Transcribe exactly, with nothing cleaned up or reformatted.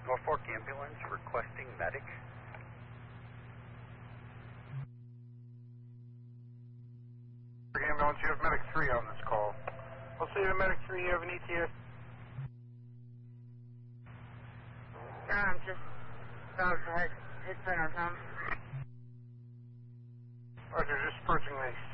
Norfolk ambulance requesting medic. Ambulance, you have medic three on this call. I'll see you medic three, you have an E T S. Um, just about to hit, hit center, Tom. Roger, just approaching the